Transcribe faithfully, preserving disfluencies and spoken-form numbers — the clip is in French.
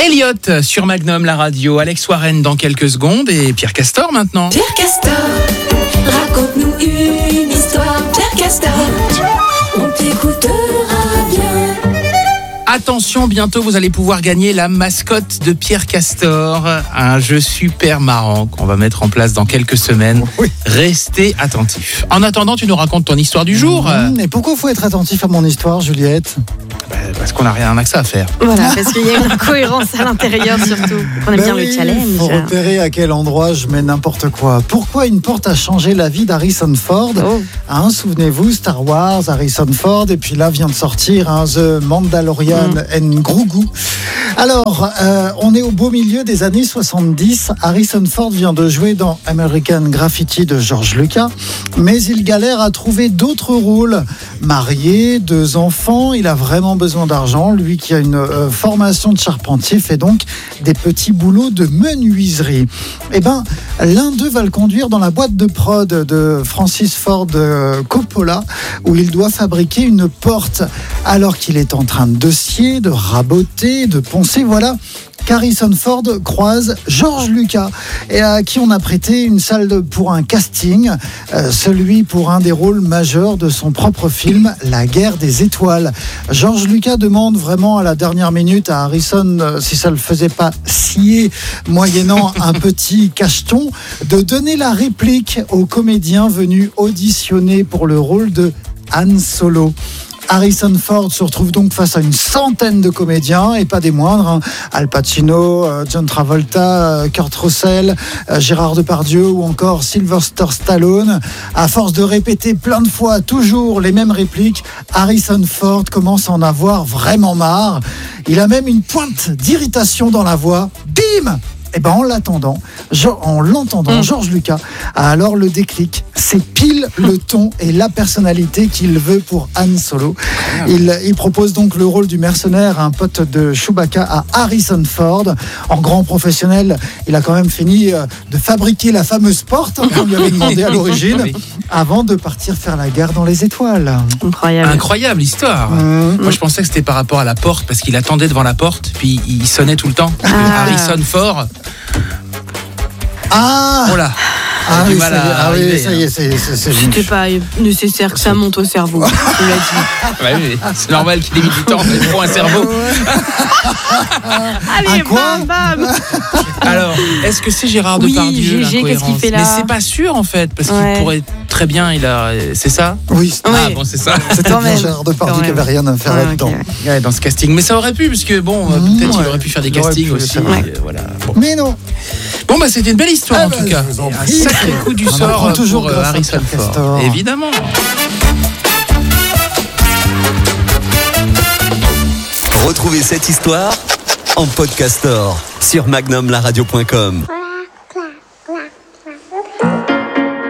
Elliott sur Magnum, la radio. Alex Warren dans quelques secondes et Pierre Castor maintenant. Pierre Castor, raconte-nous une histoire. Pierre Castor, on t'écoutera bien. Attention, bientôt vous allez pouvoir gagner la mascotte de Pierre Castor, un jeu super marrant qu'on va mettre en place dans quelques semaines. Oui. Restez attentifs. En attendant, tu nous racontes ton histoire du jour. Mmh, et pourquoi faut être attentif à mon histoire, Juliette ? Bah, parce qu'on n'a rien que ça à faire. Voilà, parce qu'il y a une cohérence à l'intérieur surtout. On aime Ben bien oui, le challenge. faut repérer à quel endroit je mets n'importe quoi. Pourquoi une porte a changé la vie d'Harrison Ford ? Oh. Hein, souvenez-vous, Star Wars, Harrison Ford, et puis là vient de sortir hein, The Mandalorian mm. and Grogu. Alors, euh, on est au beau milieu des années soixante-dix. Harrison Ford vient de jouer dans American Graffiti de George Lucas, mais il galère à trouver d'autres rôles. Marié, deux enfants, il a vraiment besoin d'argent. Lui qui a une euh, formation de charpentier fait donc des petits boulots de menuiserie. Eh ben, l'un d'eux va le conduire dans la boîte de prod de Francis Ford euh, Coppola, où il doit fabriquer une porte. Alors qu'il est en train de scier, de raboter, de poncer, voilà qu'Harrison Ford croise George Lucas, et à qui on a prêté une salle de, pour un casting, euh, celui pour un des rôles majeurs de son propre film, La Guerre des Étoiles. George Lucas demande vraiment à la dernière minute à Harrison, euh, si ça ne le faisait pas scier, moyennant un petit cacheton, de donner la réplique au comédien venu auditionner pour le rôle de Han Solo. Harrison Ford se retrouve donc face à une centaine de comédiens, et pas des moindres, hein. Al Pacino, euh, John Travolta, euh, Kurt Russell, euh, Gérard Depardieu ou encore Sylvester Stallone. À force de répéter plein de fois toujours les mêmes répliques, Harrison Ford commence à en avoir vraiment marre. Il a même une pointe d'irritation dans la voix. Bim ! Et ben en l'attendant, en l'entendant, mmh. George Lucas a alors le déclic. C'est pile le ton et la personnalité qu'il veut pour Han Solo. Il, il propose donc le rôle du mercenaire, un pote de Chewbacca, à Harrison Ford. En grand professionnel, il a quand même fini de fabriquer la fameuse porte qu'on lui avait demandé à l'origine, oui. avant de partir faire la guerre dans les étoiles. Incroyable. Incroyable histoire. Mmh. Moi, je pensais que c'était par rapport à la porte, parce qu'il attendait devant la porte, puis il sonnait tout le temps. Ah. Harrison Ford. Ah oh là. Ah oui, ça, ah oui, ça y est, c'est, c'est, c'est C'était pas nécessaire que ça monte au cerveau. Tu l'as dit. Ouais, oui, c'est normal qu'il ait mis du temps pour un cerveau. Allez, bam, bam. Alors, est-ce que c'est Gérard oui, Depardieu, G G, qu'est-ce qu'il fait là ? Mais c'est pas sûr en fait, parce ouais. qu'il pourrait très bien. Il a, c'est ça ? Oui. Ah oui. bon, c'est ça. C'était bien même. Gérard Depardieu qui avait rien à faire ah, là-dedans. Okay. Ouais, dans ce casting. Mais ça aurait pu, parce que bon, mmh, peut-être ouais. il aurait pu faire des castings aussi. Ouais. Et voilà. Bon. Mais non. Bon bah c'était une belle histoire ah en bah, tout cas. Un sacré coup du on sort toujours pour Harrison Ford. Évidemment. Retrouvez cette histoire en podcastor sur magnum la radio point com.